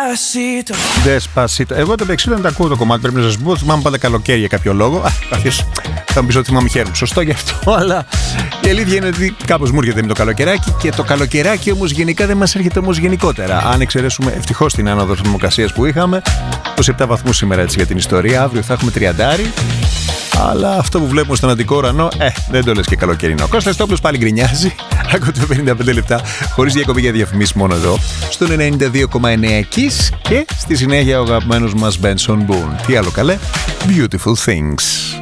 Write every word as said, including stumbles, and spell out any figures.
Despacito. Despacito. Εγώ το εξή δεν τα ακούω το κομμάτι. Πρέπει να σα πω. Θυμάμαι πάντα καλοκαίρι για κάποιο λόγο. Αρχίσω. Θα μου πει ότι θυμάμαι χαίρομαι. Σωστό γι' αυτό. Αλλά η αλήθεια είναι ότι κάπω μου έρχεται με το καλοκαιράκι. Και το καλοκαιράκι όμω γενικά δεν μα έρχεται όμω γενικότερα. Αν εξαιρέσουμε ευτυχώ την άνοδο θερμοκρασία που είχαμε. είκοσι επτά βαθμούς σήμερα έτσι για την ιστορία. Αύριο θα έχουμε τριαντάρι. Αλλά αυτό που βλέπουμε στον Αττικό ουρανό, ε, δεν το λες και καλοκαιρινό. Κώστας Τόπλος πάλι γκρινιάζει. Ακούτε πενήντα πέντε λεπτά χωρίς διακοπή για διαφημίσεις μόνο εδώ. Στον ενενήντα δύο κόμμα εννέα Kiss και στη συνέχεια ο αγαπημένος μας Benson Boone. Τι άλλο καλέ? Beautiful Things.